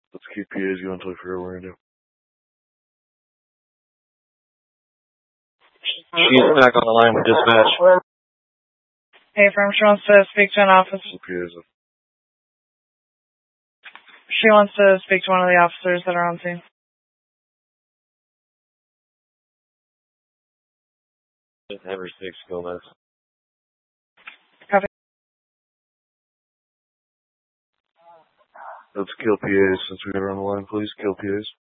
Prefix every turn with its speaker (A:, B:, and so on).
A: Let's keep PAs going until we figure out what we're going to do. She's back on the line with dispatch.
B: Hey, firm, she wants to speak to an officer.
A: PAs.
B: She wants to speak to one of the officers that are on scene.
A: Every 6 Gomez.
B: Copy.
A: Let's kill PAs since we got her on the line, please. Kill PAs.